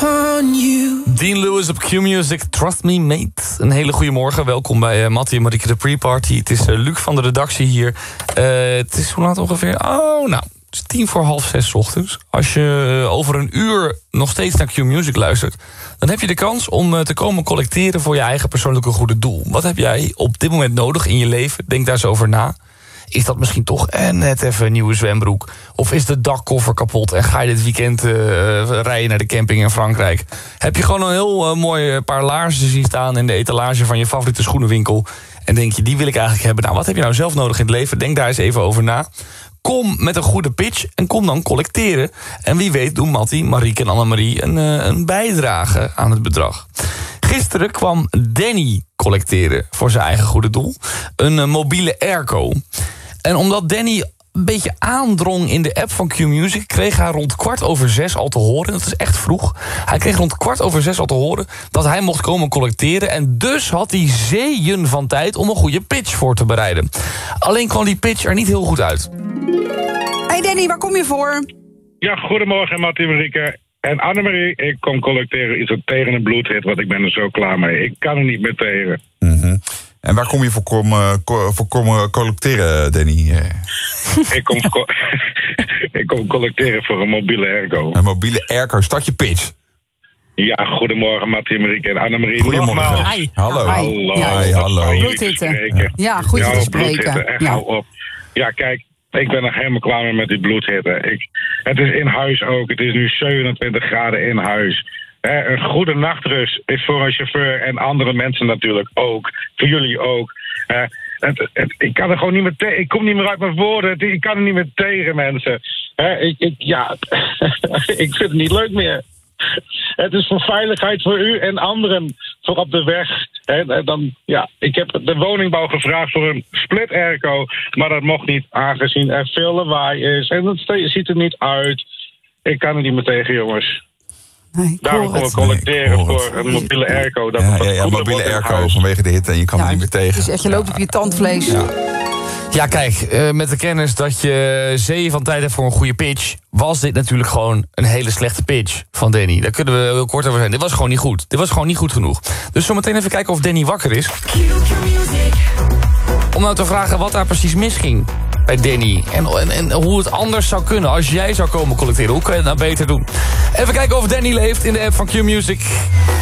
upon you. Dean Lewis op Q-Music, Trust Me Mate. Een hele goede morgen, welkom bij Mattie en Marieke de Pre-Party. Het is Luc van de redactie hier. Het is hoe laat ongeveer? Het is 5:45 ochtends. Als je over een uur nog steeds naar Q-Music luistert, dan heb je de kans om te komen collecteren voor je eigen persoonlijke goede doel. Wat heb jij op dit moment nodig in je leven? Denk daar eens over na. Is dat misschien toch net even een nieuwe zwembroek? Of is de dakkoffer kapot en ga je dit weekend rijden naar de camping in Frankrijk? Heb je gewoon een heel mooi paar laarzen zien staan in de etalage van je favoriete schoenenwinkel en denk je, die wil ik eigenlijk hebben. Nou, wat heb je nou zelf nodig in het leven? Denk daar eens even over na. Kom met een goede pitch en kom dan collecteren. En wie weet doen Mattie, Marieke en Annemarie een bijdrage aan het bedrag. Gisteren kwam Danny collecteren voor zijn eigen goede doel. Een mobiele airco. En omdat Danny een beetje aandrong in de app van Q-Music, kreeg hij rond 5:15 al te horen, dat is echt vroeg, hij kreeg rond 5:15 al te horen dat hij mocht komen collecteren. En dus had hij zeeën van tijd om een goede pitch voor te bereiden. Alleen kwam die pitch er niet heel goed uit. Hey Danny, waar kom je voor? Ja, goedemorgen Mattie, Marieke en Annemarie. Ik kom collecteren iets tegen een bloedhit, want ik ben er zo klaar mee. Ik kan er niet meer tegen. Mm-hmm. En waar kom je voor komen collecteren, Danny? Ik kom collecteren voor een mobiele airco. Een mobiele airco, start je pitch. Ja, goedemorgen Mattie, Marieke en Annemarie. Goedemorgen. Hi. Hallo. Hi. Hallo. Bloedhitte. Ja, goed je te spreken. Echt, hou op. Ja, kijk, ik ben er helemaal klaar mee met die bloedhitte. Het is in huis ook. Het is nu 27 graden in huis. Een goede nachtrust is voor een chauffeur en andere mensen natuurlijk ook. Voor jullie ook. Ik kan er gewoon niet meer tegen. Ik kom niet meer uit mijn woorden. Ik kan er niet meer tegen, mensen. Ik vind het niet leuk meer. Het is voor veiligheid voor u en anderen voor op de weg. Ik heb de woningbouw gevraagd voor een split airco, maar dat mocht niet aangezien er veel lawaai is. En dat ziet er niet uit. Ik kan er niet meer tegen, jongens. Nee, daarom kom ik collecteren voor een mobiele airco. Een mobiele airco vanwege de hitte en je kan er niet meer tegen. Dus echt, je loopt op je tandvlees. Ja, kijk, met de kennis dat je zeeën van tijd hebt voor een goede pitch, was dit natuurlijk gewoon een hele slechte pitch van Danny. Daar kunnen we heel kort over zijn. Dit was gewoon niet goed. Dit was gewoon niet goed genoeg. Dus zometeen even kijken of Danny wakker is. Om nou te vragen wat daar precies misging bij Danny. En hoe het anders zou kunnen als jij zou komen collecteren. Hoe kan je het nou beter doen? Even kijken of Danny leeft in de app van Q-Music.